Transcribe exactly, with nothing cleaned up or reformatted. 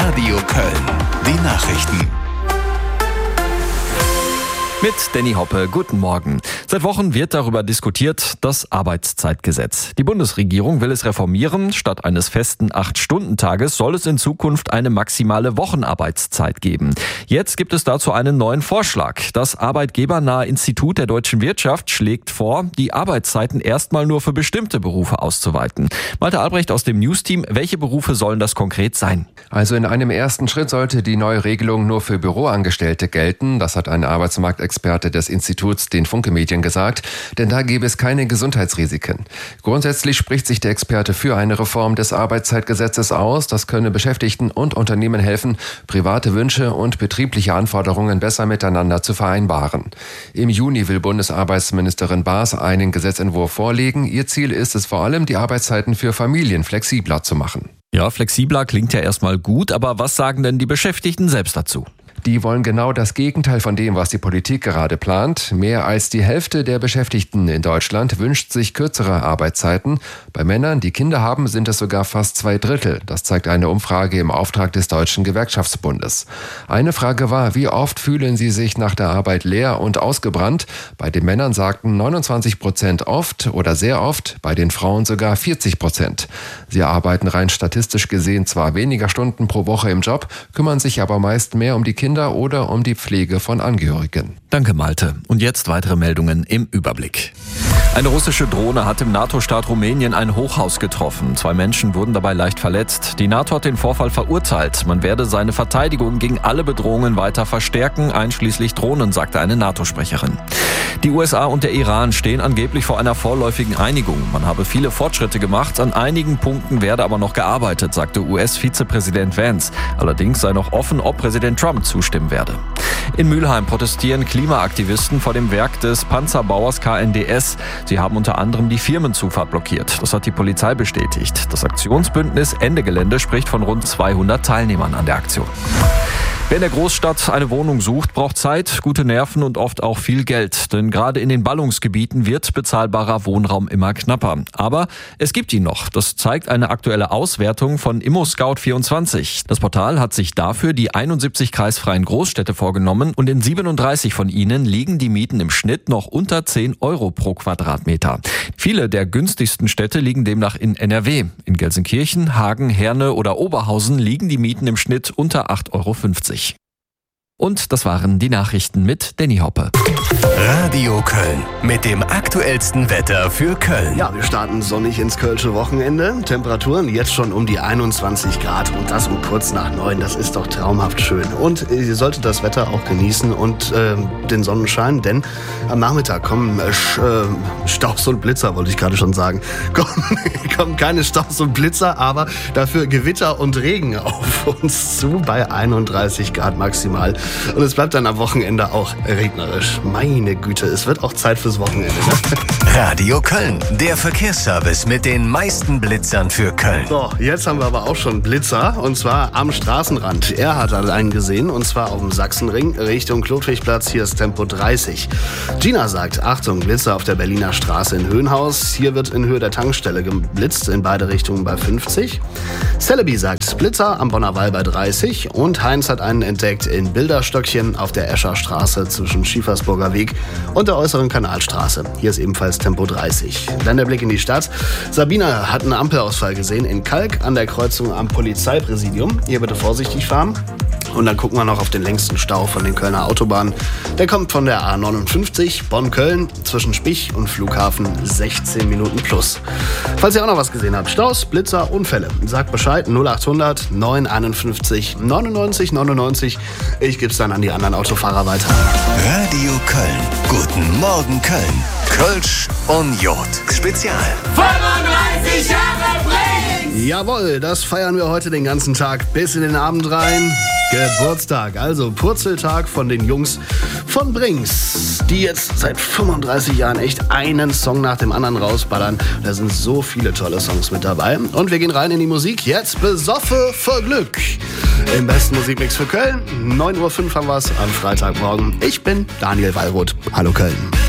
Radio Köln. Die Nachrichten. Mit Danny Hoppe, guten Morgen. Seit Wochen wird darüber diskutiert, das Arbeitszeitgesetz. Die Bundesregierung will es reformieren. Statt eines festen acht-Stunden-Tages soll es in Zukunft eine maximale Wochenarbeitszeit geben. Jetzt gibt es dazu einen neuen Vorschlag. Das arbeitgebernahe Institut der deutschen Wirtschaft schlägt vor, die Arbeitszeiten erstmal nur für bestimmte Berufe auszuweiten. Malte Albrecht aus dem News-Team, welche Berufe sollen das konkret sein? Also in einem ersten Schritt sollte die neue Regelung nur für Büroangestellte gelten. Das hat ein Arbeitsmarktexperte des Instituts den Funke Medien gesagt, denn da gäbe es keine Gesundheitsrisiken. Grundsätzlich spricht sich der Experte für eine Reform des Arbeitszeitgesetzes aus. Das könne Beschäftigten und Unternehmen helfen, private Wünsche und betriebliche Anforderungen besser miteinander zu vereinbaren. Im Juni will Bundesarbeitsministerin Baas einen Gesetzentwurf vorlegen. Ihr Ziel ist es vor allem, die Arbeitszeiten für Familien flexibler zu machen. Ja, flexibler klingt ja erstmal gut, aber was sagen denn die Beschäftigten selbst dazu? Die wollen genau das Gegenteil von dem, was die Politik gerade plant. Mehr als die Hälfte der Beschäftigten in Deutschland wünscht sich kürzere Arbeitszeiten. Bei Männern, die Kinder haben, sind es sogar fast zwei Drittel. Das zeigt eine Umfrage im Auftrag des Deutschen Gewerkschaftsbundes. Eine Frage war, wie oft fühlen sie sich nach der Arbeit leer und ausgebrannt? Bei den Männern sagten neunundzwanzig Prozent oft oder sehr oft, bei den Frauen sogar vierzig Prozent. Sie arbeiten rein statistisch gesehen zwar weniger Stunden pro Woche im Job, kümmern sich aber meist mehr um die Kinder oder um die Pflege von Angehörigen. Danke, Malte. Und jetzt weitere Meldungen im Überblick. Eine russische Drohne hat im NATO-Staat Rumänien ein Hochhaus getroffen. Zwei Menschen wurden dabei leicht verletzt. Die NATO hat den Vorfall verurteilt. Man werde seine Verteidigung gegen alle Bedrohungen weiter verstärken, einschließlich Drohnen, sagte eine NATO-Sprecherin. Die U S A und der Iran stehen angeblich vor einer vorläufigen Einigung. Man habe viele Fortschritte gemacht, an einigen Punkten werde aber noch gearbeitet, sagte U S-Vizepräsident Vance. Allerdings sei noch offen, ob Präsident Trump zustimmen werde. In Mülheim protestieren Klimaaktivisten vor dem Werk des Panzerbauers K N D S. Sie haben unter anderem die Firmenzufahrt blockiert. Das hat die Polizei bestätigt. Das Aktionsbündnis Ende Gelände spricht von rund zweihundert Teilnehmern an der Aktion. Wer in der Großstadt eine Wohnung sucht, braucht Zeit, gute Nerven und oft auch viel Geld. Denn gerade in den Ballungsgebieten wird bezahlbarer Wohnraum immer knapper. Aber es gibt ihn noch. Das zeigt eine aktuelle Auswertung von ImmoScout vierundzwanzig. Das Portal hat sich dafür die einundsiebzig kreisfreien Großstädte vorgenommen und in siebenunddreißig von ihnen liegen die Mieten im Schnitt noch unter zehn Euro pro Quadratmeter. Viele der günstigsten Städte liegen demnach in N R W. In Gelsenkirchen, Hagen, Herne oder Oberhausen liegen die Mieten im Schnitt unter acht Euro fünfzig. Und das waren die Nachrichten mit Danny Hoppe. Radio Köln mit dem aktuellsten Wetter für Köln. Ja, wir starten sonnig ins Kölsche Wochenende. Temperaturen jetzt schon um die einundzwanzig Grad und das um kurz nach neun. Das ist doch traumhaft schön. Und ihr solltet das Wetter auch genießen und äh, den Sonnenschein, denn am Nachmittag kommen äh, Staus und Blitzer, wollte ich gerade schon sagen. Kommen, kommen keine Staus und Blitzer, aber dafür Gewitter und Regen auf uns zu bei einunddreißig Grad maximal. Und es bleibt dann am Wochenende auch regnerisch. Meine Güte, es wird auch Zeit fürs Wochenende. Ne? Radio Köln, der Verkehrsservice mit den meisten Blitzern für Köln. So, jetzt haben wir aber auch schon Blitzer und zwar am Straßenrand. Er hat einen gesehen und zwar auf dem Sachsenring Richtung Klotwigplatz. Hier ist Tempo dreißig. Gina sagt, Achtung, Blitzer auf der Berliner Straße in Höhenhaus. Hier wird in Höhe der Tankstelle geblitzt, in beide Richtungen bei fünfzig. Celebi sagt, Blitzer am Bonner Wall bei dreißig. Und Heinz hat einen entdeckt in Bilder Stöckchen auf der Escher Straße zwischen Schiefersburger Weg und der äußeren Kanalstraße. Hier ist ebenfalls Tempo dreißig. Dann der Blick in die Stadt. Sabina hat einen Ampelausfall gesehen in Kalk an der Kreuzung am Polizeipräsidium. Hier bitte vorsichtig fahren. Und dann gucken wir noch auf den längsten Stau von den Kölner Autobahnen. Der kommt von der A neunundfünfzig Bonn-Köln zwischen Spich und Flughafen sechzehn Minuten plus. Falls ihr auch noch was gesehen habt, Staus, Blitzer, Unfälle, sagt Bescheid null achthundert neun einundfünfzig neunundneunzig neunundneunzig. Ich geb's dann an die anderen Autofahrer weiter. Radio Köln. Guten Morgen Köln. Kölsch und Jod. Spezial. fünfunddreißig Jahre Brings! Jawohl, das feiern wir heute den ganzen Tag bis in den Abend rein. Geburtstag, also Purzeltag von den Jungs von Brings, die jetzt seit fünfunddreißig Jahren echt einen Song nach dem anderen rausballern. Da sind so viele tolle Songs mit dabei. Und wir gehen rein in die Musik. Jetzt Besoffe vor Glück. Im besten Musikmix für Köln. neun Uhr fünf haben wir es am Freitagmorgen. Ich bin Daniel Wallroth. Hallo Köln.